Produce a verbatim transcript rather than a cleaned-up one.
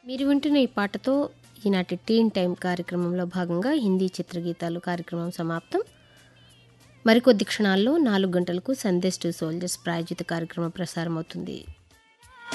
మీరు వింటున్న ఈ పాటతో ఈనాటి టీన్ టైం కార్యక్రమంలో భాగంగా హిందీ చిత్రగీతాలు కార్యక్రమం సమాప్తం. మరికొద్ది క్షణాల్లో నాలుగు గంటలకు సందేశ్ టు సోల్జర్స్ ప్రాయోజిత కార్యక్రమం ప్రసారం అవుతుంది.